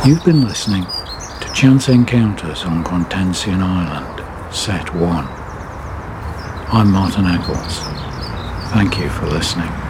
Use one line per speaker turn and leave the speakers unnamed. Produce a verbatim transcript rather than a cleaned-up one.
You've been listening to Chance Encounters on Quantensian Island, Set one. I'm Martin Eccles. Thank you for listening.